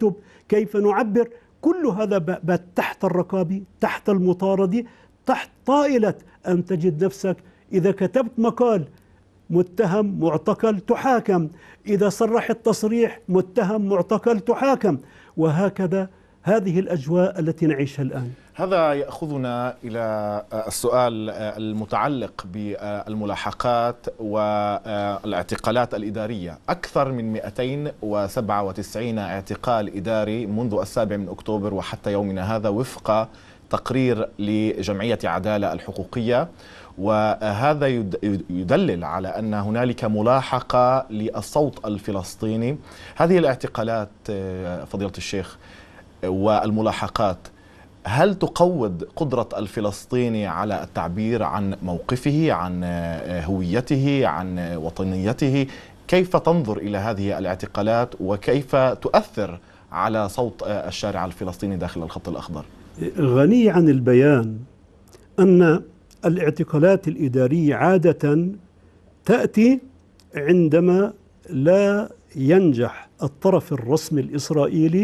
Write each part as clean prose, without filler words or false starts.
نكتب، كيف نعبر، كل هذا بات تحت الرقابة، تحت المطاردة، تحت طائلة أن تجد نفسك إذا كتبت مقال متهم معتقل تحاكم، إذا صرحت تصريح متهم معتقل تحاكم، وهكذا. هذه الأجواء التي نعيشها الآن. هذا يأخذنا إلى السؤال المتعلق بالملاحقات والاعتقالات الإدارية. أكثر من 297 اعتقال إداري منذ 7 أكتوبر وحتى يومنا هذا، وفق تقرير لجمعية عدالة الحقوقية، وهذا يدلل على أن هنالك ملاحقة للصوت الفلسطيني. هذه الاعتقالات فضيلة الشيخ والملاحقات هل تقوض قدرة الفلسطيني على التعبير عن موقفه، عن هويته، عن وطنيته؟ كيف تنظر إلى هذه الاعتقالات وكيف تؤثر على صوت الشارع الفلسطيني داخل الخط الأخضر؟ غني عن البيان أن الاعتقالات الإدارية عادة تأتي عندما لا ينجح الطرف الرسمي الإسرائيلي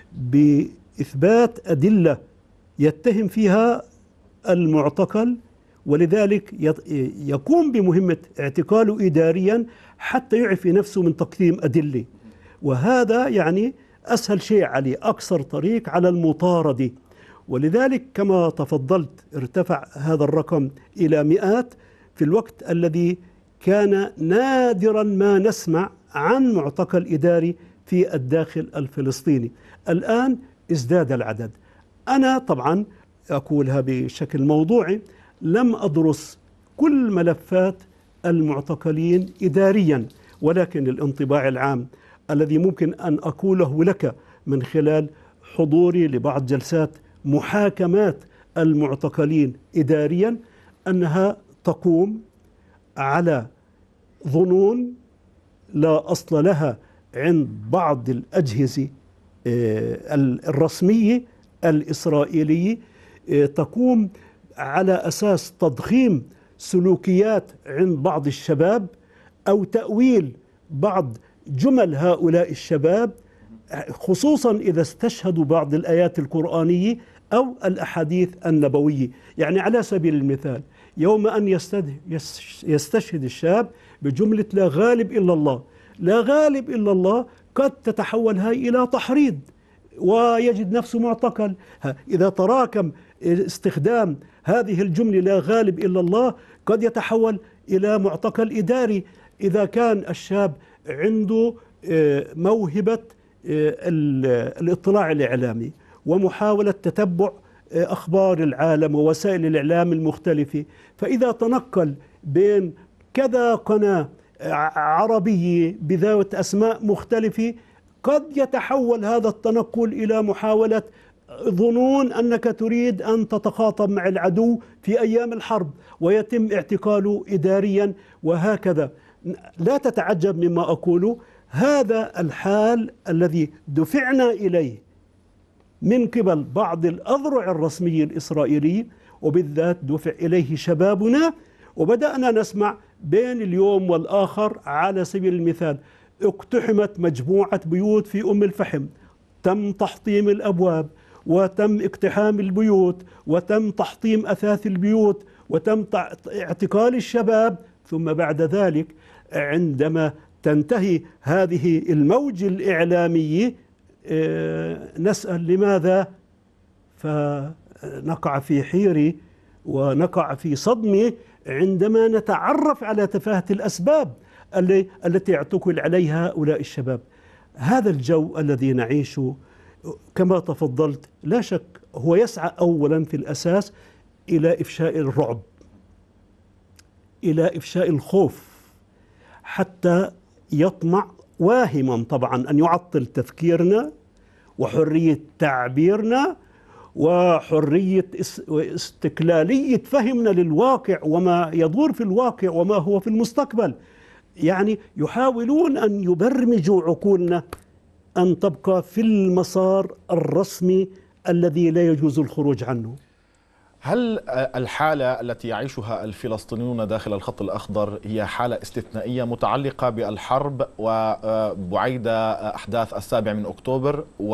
بإثبات أدلة يتهم فيها المعتقل، ولذلك يقوم بمهمة اعتقاله إداريا حتى يعفي نفسه من تقديم أدلة، وهذا يعني أسهل شيء عليه، أقصر طريق على المطاردة. ولذلك كما تفضلت ارتفع هذا الرقم إلى مئات في الوقت الذي كان نادرا ما نسمع عن معتقل إداري في الداخل الفلسطيني. الآن ازداد العدد. أنا طبعا أقولها بشكل موضوعي، لم أدرس كل ملفات المعتقلين إداريا، ولكن الانطباع العام الذي ممكن أن أقوله لك من خلال حضوري لبعض جلسات محاكمات المعتقلين إداريا أنها تقوم على ظنون لا أصل لها عند بعض الأجهزة الرسمية الإسرائيلية، تقوم على أساس تضخيم سلوكيات عند بعض الشباب أو تأويل بعض جمل هؤلاء الشباب، خصوصا إذا استشهدوا بعض الآيات القرآنية أو الأحاديث النبوية. يعني على سبيل المثال، يوم أن يستشهد الشاب بجملة لا غالب إلا الله، لا غالب إلا الله، قد تتحول هاي إلى تحريض ويجد نفسه معتقل. إذا تراكم استخدام هذه الجملة لا غالب إلا الله قد يتحول إلى معتقل إداري. إذا كان الشاب عنده موهبة الاطلاع الإعلامي ومحاولة تتبع أخبار العالم ووسائل الإعلام المختلفة، فإذا تنقل بين كذا قناة عربية بذات أسماء مختلفة قد يتحول هذا التنقل إلى محاولة ظنون أنك تريد أن تتخاطب مع العدو في أيام الحرب ويتم اعتقاله إداريا، وهكذا. لا تتعجب مما أقوله، هذا الحال الذي دفعنا إليه من قبل بعض الأذرع الرسمية الإسرائيلية، وبالذات دفع إليه شبابنا، وبدأنا نسمع بين اليوم والآخر. على سبيل المثال، اقتحمت مجموعة بيوت في أم الفحم، تم تحطيم الأبواب وتم اقتحام البيوت وتم تحطيم أثاث البيوت وتم اعتقال الشباب. ثم بعد ذلك عندما تنتهي هذه الموجة الإعلامية نسأل لماذا، فنقع في حيرة ونقع في صدمة عندما نتعرف على تفاهة الأسباب التي اعتقل عليها هؤلاء الشباب. هذا الجو الذي نعيشه كما تفضلت لا شك هو يسعى أولا في الأساس إلى إفشاء الرعب، إلى إفشاء الخوف، حتى يطمع واهما طبعا أن يعطل تفكيرنا وحرية تعبيرنا وحرية واستقلالية فهمنا للواقع وما يدور في الواقع وما هو في المستقبل. يعني يحاولون أن يبرمجوا عقولنا أن تبقى في المسار الرسمي الذي لا يجوز الخروج عنه. هل الحالة التي يعيشها الفلسطينيون داخل الخط الأخضر هي حالة استثنائية متعلقة بالحرب وبعيد أحداث 7 أكتوبر